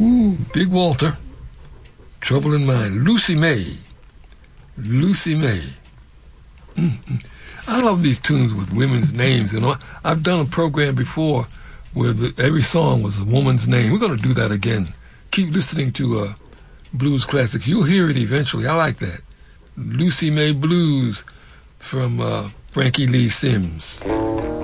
Ooh, Big Walter. Trouble in Mind. Lucy May. Lucy May. I love these tunes with women's names. You know, I've done a program before where every song was a woman's name. We're going to do that again. Keep listening to blues classics. You'll hear it eventually. I like that. Lucy May Blues from Frankie Lee Sims.